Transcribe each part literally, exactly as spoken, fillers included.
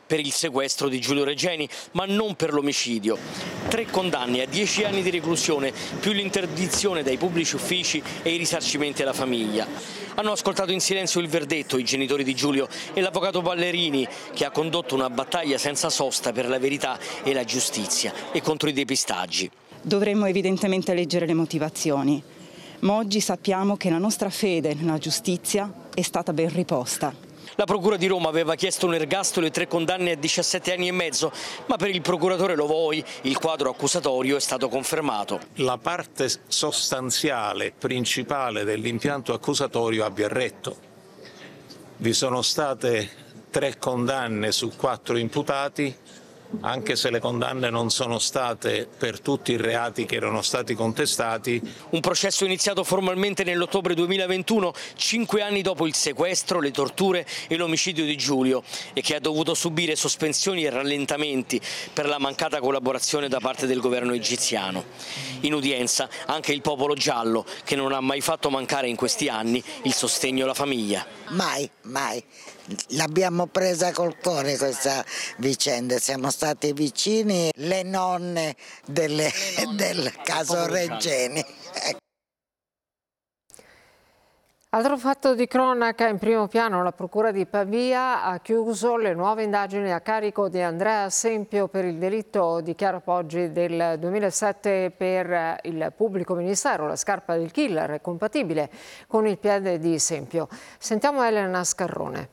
per il sequestro di Giulio Regeni, ma non per l'omicidio. Tre condanne a dieci anni di reclusione, più l'interdizione dai pubblici uffici e i risarcimenti alla famiglia. Hanno ascoltato in silenzio il verdetto i genitori di Giulio e l'avvocato Ballerini, che ha condotto una battaglia senza sosta per la verità e la giustizia e contro i depistaggi. Dovremmo evidentemente leggere le motivazioni, ma oggi sappiamo che la nostra fede nella giustizia è stata ben riposta. La Procura di Roma aveva chiesto un ergastolo e tre condanne a diciassette anni e mezzo, ma per il procuratore Lovoi il quadro accusatorio è stato confermato. La parte sostanziale, principale dell'impianto accusatorio abbia retto. Vi sono state tre condanne su quattro imputati, anche se le condanne non sono state per tutti i reati che erano stati contestati. Un processo iniziato formalmente nell'ottobre duemilaventuno, cinque anni dopo il sequestro, le torture e l'omicidio di Giulio, e che ha dovuto subire sospensioni e rallentamenti per la mancata collaborazione da parte del governo egiziano. In udienza anche il popolo giallo, che non ha mai fatto mancare in questi anni il sostegno alla famiglia. Mai, mai. L'abbiamo presa col cuore questa vicenda, siamo stati vicini, le nonne, delle, le nonne del caso Regeni. Altro fatto di cronaca in primo piano: la Procura di Pavia ha chiuso le nuove indagini a carico di Andrea Sempio per il delitto di Chiara Poggi del duemilasette per il pubblico ministero. La scarpa del killer è compatibile con il piede di Sempio. Sentiamo Elena Scarrone.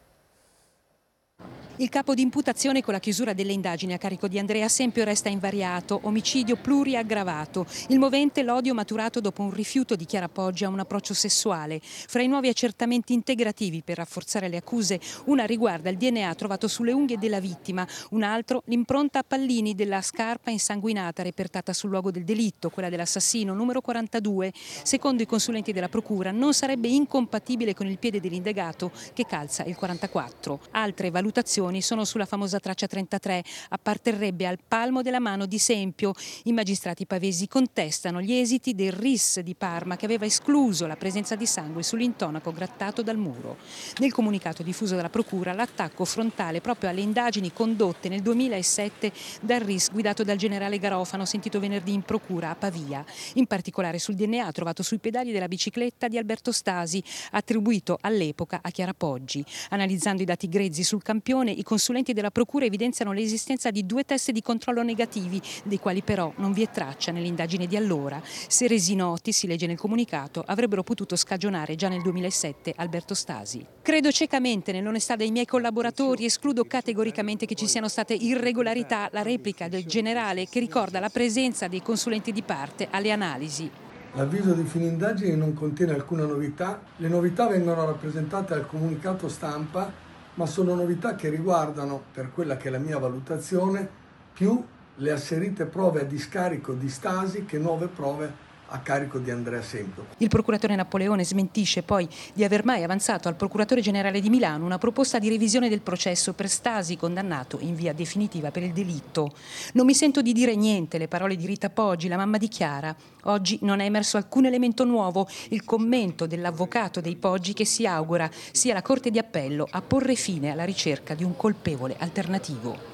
Il capo di imputazione con la chiusura delle indagini a carico di Andrea Sempio resta invariato: omicidio pluriaggravato. Il movente l'odio maturato dopo un rifiuto di Chiara Poggi a un approccio sessuale. Fra i nuovi accertamenti integrativi per rafforzare le accuse, una riguarda il D N A trovato sulle unghie della vittima, un altro l'impronta a pallini della scarpa insanguinata repertata sul luogo del delitto, quella dell'assassino, numero quarantadue. Secondo i consulenti della Procura non sarebbe incompatibile con il piede dell'indagato, che calza il quarantaquattro. Altre valutazioni sono sulla famosa traccia trentatré, apparterrebbe al palmo della mano di Sempio. I magistrati pavesi contestano gli esiti del R I S di Parma, che aveva escluso la presenza di sangue sull'intonaco grattato dal muro. Nel comunicato diffuso dalla Procura, l'attacco frontale proprio alle indagini condotte nel duemilasette dal R I S guidato dal generale Garofano, sentito venerdì in Procura a Pavia, in particolare sul D N A trovato sui pedali della bicicletta di Alberto Stasi, attribuito all'epoca a Chiara Poggi. Analizzando i dati grezzi sul campione, i consulenti della Procura evidenziano l'esistenza di due test di controllo negativi, dei quali però non vi è traccia nell'indagine di allora. Se resi noti, si legge nel comunicato, avrebbero potuto scagionare già nel duemilasette Alberto Stasi. Credo ciecamente nell'onestà dei miei collaboratori, escludo categoricamente che ci siano state irregolarità. La replica del generale, che ricorda la presenza dei consulenti di parte alle analisi. L'avviso di fine indagine non contiene alcuna novità. Le novità vengono rappresentate al comunicato stampa, ma sono novità che riguardano, per quella che è la mia valutazione, più le asserite prove a discarico di Stasi che nuove prove a carico di Andrea Sempio. Il procuratore Napoleone smentisce poi di aver mai avanzato al procuratore generale di Milano una proposta di revisione del processo per Stasi, condannato in via definitiva per il delitto. Non mi sento di dire niente, le parole di Rita Poggi, la mamma di Chiara. Oggi non è emerso alcun elemento nuovo, il commento dell'avvocato dei Poggi, che si augura sia la Corte di Appello a porre fine alla ricerca di un colpevole alternativo.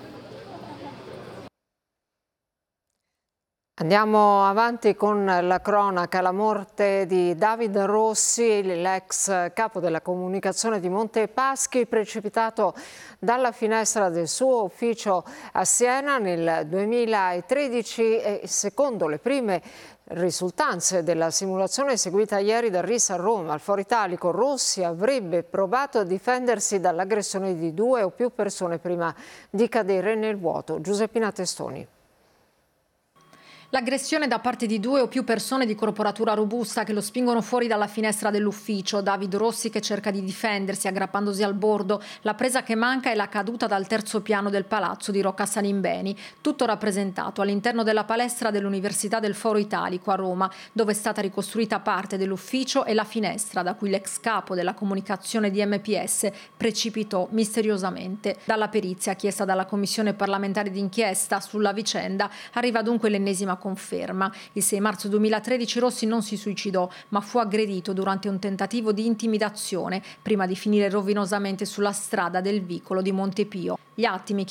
Andiamo avanti con la cronaca. La morte di David Rossi, l'ex capo della comunicazione di Montepaschi, precipitato dalla finestra del suo ufficio a Siena nel duemilatredici, e secondo le prime risultanze della simulazione eseguita ieri da R I S a Roma, al Foro Italico, Rossi avrebbe provato a difendersi dall'aggressione di due o più persone prima di cadere nel vuoto. Giuseppina Testoni. L'aggressione da parte di due o più persone di corporatura robusta che lo spingono fuori dalla finestra dell'ufficio. David Rossi che cerca di difendersi aggrappandosi al bordo, la presa che manca è la caduta dal terzo piano del palazzo di Rocca Salimbeni, tutto rappresentato all'interno della palestra dell'Università del Foro Italico a Roma, dove è stata ricostruita parte dell'ufficio e la finestra da cui l'ex capo della comunicazione di M P S precipitò misteriosamente. Dalla perizia chiesta dalla Commissione parlamentare d'inchiesta sulla vicenda arriva dunque l'ennesima conferma. Il sei marzo duemilatredici Rossi non si suicidò, ma fu aggredito durante un tentativo di intimidazione prima di finire rovinosamente sulla strada del vicolo di Montepio. Gli attimi che